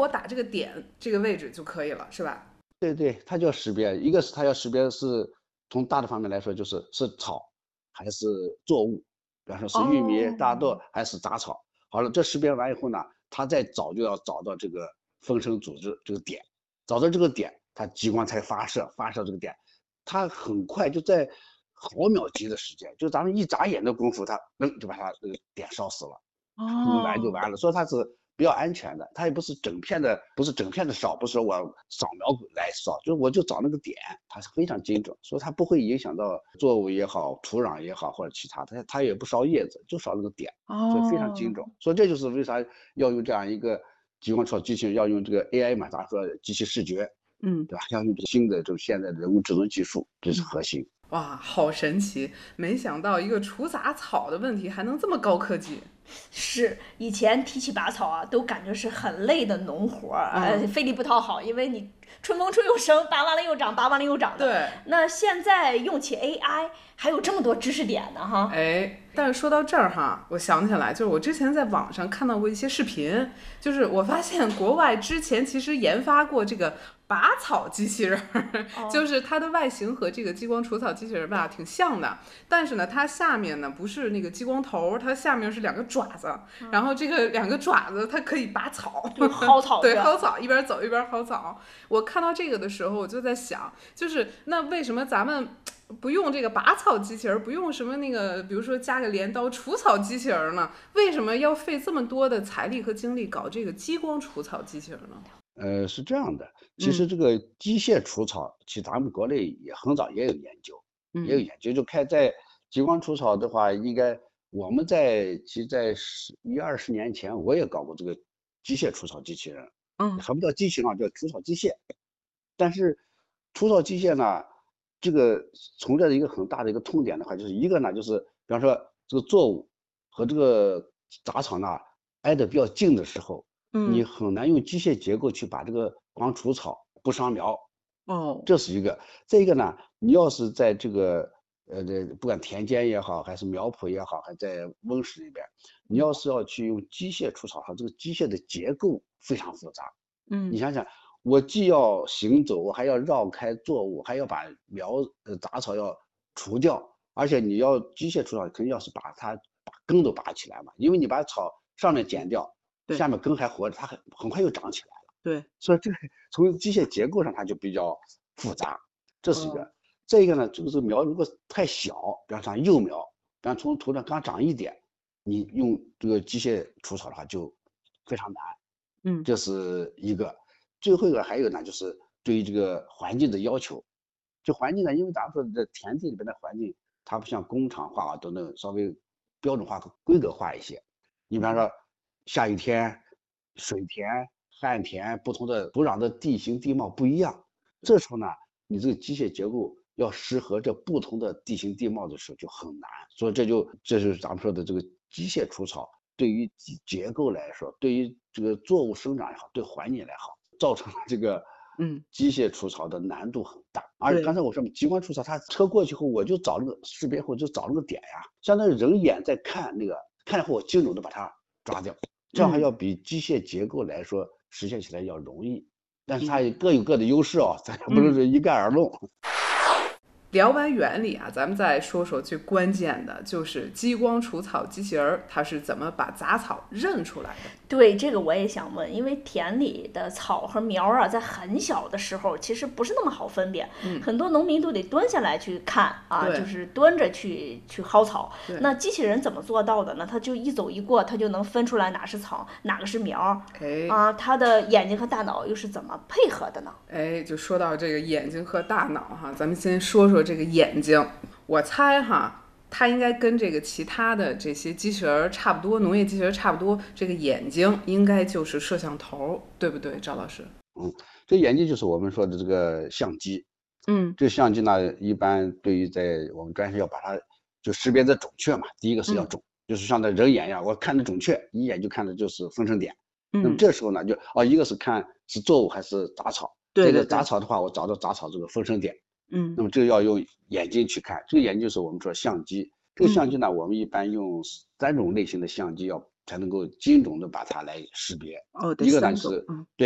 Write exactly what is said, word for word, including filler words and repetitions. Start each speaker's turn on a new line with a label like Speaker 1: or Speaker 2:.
Speaker 1: 我打这个点这个位置就可以了，是吧？
Speaker 2: 对对，它就要识别，一个是它要识别是从大的方面来说，就是是草还是作物，比方说是玉米、大
Speaker 1: 哦，
Speaker 2: 豆还是杂草。好了，这识别完以后呢，它再找就要找到这个风声组织这个点，找到这个点，它激光才发射，发射这个点，它很快就在毫秒级的时间，就咱们一眨眼的功夫，它嗯就把它这个点烧死了。完就
Speaker 1: 哦，
Speaker 2: 完了，所以它是比较安全的，它也不是整片的，不是整片的烧，不是我扫描来烧，就是我就找那个点，它是非常精准，所以它不会影响到作物也好、土壤也好或者其他，它它也不烧叶子，就烧那个点，所以非常精准。
Speaker 1: 哦，
Speaker 2: 所以这就是为啥要用这样一个激光超机器人，要用这个 A I 嘛，咱说机器视觉，
Speaker 1: 嗯。
Speaker 2: 对吧？要用这个新的这种现在的人工智能技术，这是
Speaker 1: 嗯
Speaker 2: 核心。
Speaker 1: 哇，好神奇！没想到一个除杂草的问题还能这么高科技。
Speaker 3: 是以前提起拔草啊，都感觉是很累的农活儿，呃，
Speaker 1: 嗯
Speaker 3: 费力不讨好，因为你春风吹又生，拔完了又长，拔完了又长的。
Speaker 1: 对，
Speaker 3: 那现在用起 A I，还有这么多知识点呢哈。
Speaker 1: 哎，但是说到这儿哈，我想起来，就是我之前在网上看到过一些视频，就是我发现国外之前其实研发过这个拔草机器人儿，
Speaker 3: 哦
Speaker 1: 就是它的外形和这个激光除草机器人儿吧挺像的，但是呢，它下面呢不是那个激光头，它下面是两个爪子，然后这个两个爪子它可以拔草，
Speaker 3: 对薅草
Speaker 1: 对，
Speaker 3: 是吧
Speaker 1: 薅草，一边走一边薅草。我看到这个的时候，我就在想，就是那为什么咱们不用这个拔草机器人，不用什么那个，比如说加个镰刀除草机器人呢？为什么要费这么多的财力和精力搞这个激光除草机器人呢？
Speaker 2: 呃，是这样的，其实
Speaker 1: 嗯
Speaker 2: 这个机械除草，其实咱们国内也很早也有研究，也有
Speaker 1: 嗯
Speaker 2: 研究，就看在激光除草的话，应该我们在其实在十一二十年前，我也搞过这个机械除草机器人，
Speaker 1: 嗯
Speaker 2: 还不叫机器人啊，叫除草机械。但是除草机械呢，这个存在的一个很大的一个痛点的话，就是一个呢，就是比方说这个作物和这个杂草呢挨得比较近的时候，你
Speaker 1: 嗯
Speaker 2: 很难用机械结构去把这个光除草不伤苗，
Speaker 1: 哦
Speaker 2: 这是一个。再一个呢，你要是在这个呃这不管田间也好，还是苗圃也好，还在温室里边，你要是要去用机械除草，它这个机械的结构非常复杂。你
Speaker 1: 嗯
Speaker 2: 想想，我既要行走，我还要绕开作物，还要把苗呃杂草要除掉，而且你要机械除草，肯定要是把它把根都拔起来嘛，因为你把草上面剪掉，
Speaker 1: 对
Speaker 2: 下面根还活着，它很很快又长起来了。
Speaker 1: 对，
Speaker 2: 所以这个从机械结构上它就比较复杂，这是一
Speaker 1: 哦
Speaker 2: 个。再一个呢，就是苗如果太小，比方像幼苗，比方从土上刚长一点，你用这个机械除草的话就非常难。
Speaker 1: 嗯
Speaker 2: 这是一个。最后一个还有呢，就是对于这个环境的要求。就环境呢，因为咱们说这田地里边的环境，它不像工厂化啊，都能稍微标准化和规格化一些。你比方说下雨天、水田、旱田，不同的土壤的地形地貌不一样，这时候呢，你这个机械结构要适合这不同的地形地貌的时候就很难。所以这就这就是咱们说的这个机械除草。对于结构来说，对于这个作物生长也好，对环境来好，造成了这个
Speaker 1: 嗯
Speaker 2: 机械除草的难度很大。而
Speaker 1: 对
Speaker 2: 刚才我说激光除草，它车过去后，我就找那个识别后就找那个点呀，相当于人眼在看那个，看后我精准的把它抓掉，这样还
Speaker 1: 嗯
Speaker 2: 要比机械结构来说实现起来要容易。但是它
Speaker 1: 嗯
Speaker 2: 各有各的优势啊，咱也不能说一概而论。
Speaker 1: 聊完原理啊，咱们再说说最关键的，就是激光除草机器人儿它是怎么把杂草认出来的？
Speaker 3: 对，这个我也想问，因为田里的草和苗啊，在很小的时候其实不是那么好分辨，
Speaker 1: 嗯
Speaker 3: 很多农民都得蹲下来去看啊，
Speaker 1: 对
Speaker 3: 就是蹲着去去薅草
Speaker 1: 对。
Speaker 3: 那机器人怎么做到的呢？它就一走一过，它就能分出来哪是草，哪个是苗
Speaker 1: 哎
Speaker 3: 啊，它的眼睛和大脑又是怎么配合的呢？
Speaker 1: 哎，就说到这个眼睛和大脑哈，咱们先说说这个眼睛。我猜哈，它应该跟这个其他的这些机器人儿差不多，农业机器人儿差不多，这个眼睛应该就是摄像头，对不对，赵老师？
Speaker 2: 嗯，这眼睛就是我们说的这个相机。
Speaker 1: 嗯
Speaker 2: 这个相机呢，一般对于在我们专业要把它就识别的准确嘛。第一个是要准，就是像那人眼一样，我看的准确，一眼就看的就是分声点。那么
Speaker 1: 嗯，
Speaker 2: 这时候呢，就哦，一个是看是作物还是杂草。这个
Speaker 1: 对对对
Speaker 2: 杂草的话，我找到杂草这个分声点。
Speaker 1: 嗯
Speaker 2: 那么这个要用眼睛去看，这个眼睛就是我们说相机。这个相机呢，我们一般用三种类型的相机要才能够精准的把它来识别。
Speaker 1: 哦，得
Speaker 2: 一个呢
Speaker 1: 三种
Speaker 2: 是
Speaker 1: 嗯
Speaker 2: 对。